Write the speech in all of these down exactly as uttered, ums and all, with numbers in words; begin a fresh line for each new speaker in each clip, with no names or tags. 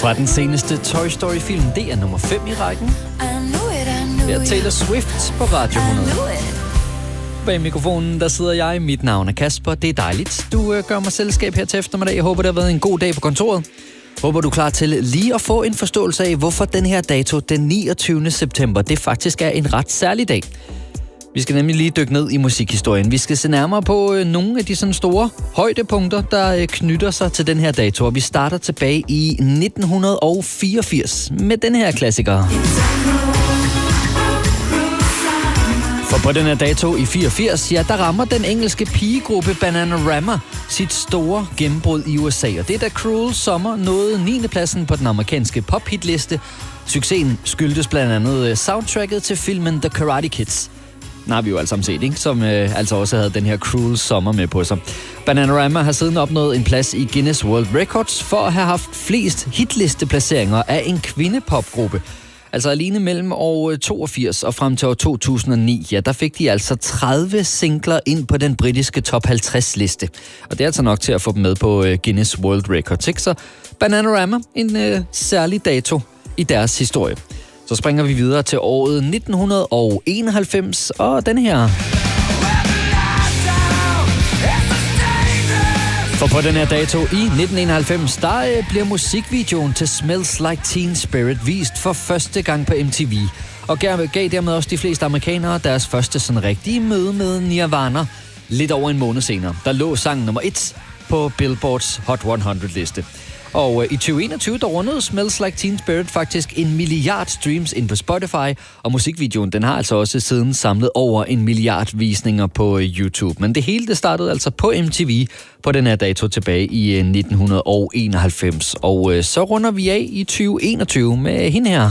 Fra den seneste Toy Story-film, det er nummer fem i rækken. Det er Taylor Swift på Radio hundrede. Bag mikrofonen, der sidder jeg. Mit navn er Kasper. Det er dejligt. Du øh, gør mig selskab her til eftermiddag. Jeg håber, det har været en god dag på kontoret. Håber, du er klar til lige at få en forståelse af, hvorfor den her dato, den niogtyvende september, det faktisk er en ret særlig dag. Vi skal nemlig lige dykke ned i musikhistorien. Vi skal se nærmere på øh, nogle af de sådan store højdepunkter, der øh, knytter sig til den her dato. Og vi starter tilbage i nitten fireogfirs med den her klassiker. For på den her dato i fireogfirs, ja, der rammer den engelske pigegruppe Bananarama sit store gennembrud i U S A. Og det er da Cruel Summer nåede niende pladsen på den amerikanske pop-hitliste. Succesen skyldtes blandt andet soundtracket til filmen The Karate Kids. Den har vi jo alle sammen set, ikke? Som øh, altså også havde den her Cruel Summer med på sig. Bananarama har siden opnået en plads i Guinness World Records for at have haft flest hitlisteplaceringer af en kvindepopgruppe. Altså alene mellem år toogfirs og frem til år to tusind og ni, ja, der fik de altså tredive singler ind på den britiske top halvtreds liste. Og det er altså nok til at få dem med på Guinness World Records, ikke? Så Bananarama, en øh, særlig dato i deres historie. Så springer vi videre til året nitten enoghalvfems, og den her. For på den her dato i nitten enoghalvfems, der øh, bliver musikvideoen til Smells Like Teen Spirit vist for første gang på M T V. Og gav, gav dermed også de fleste amerikanere deres første sådan rigtige møde med Nirvana lidt over en måned senere. Der lå sangen nummer et på Billboards Hot hundrede-liste. Og i tyve enogtyve, der rundede Smells Like Teen Spirit faktisk en milliard streams ind på Spotify, og musikvideoen, den har altså også siden samlet over en milliard visninger på YouTube. Men det hele, det startede altså på M T V på den her dato tilbage i nitten enoghalvfems. Og så runder vi af i tyve enogtyve med hende her.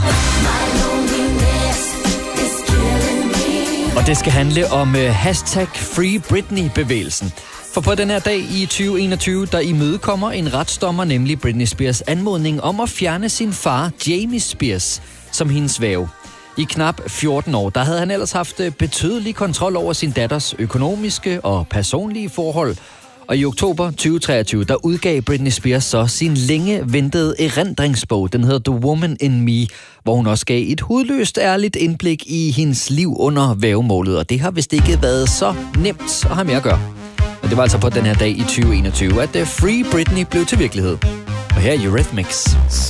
Og det skal handle om hashtag Free Britney-bevægelsen. For på den her dag i tyve enogtyve, der imødekommer en retsdommer, nemlig Britney Spears anmodning om at fjerne sin far, Jamie Spears, som hendes værge. I knap fjorten år, der havde han ellers haft betydelig kontrol over sin datters økonomiske og personlige forhold. Og i oktober tyve treogtyve, der udgav Britney Spears så sin længe ventede erindringsbog. Den hedder The Woman in Me, hvor hun også gav et hudløst ærligt indblik i hendes liv under værgemålet. Og det har vist ikke været så nemt at have med at gøre. Og det var altså på den her dag i tyve enogtyve, at Free Britney blev til virkelighed. Og her er Eurythmics.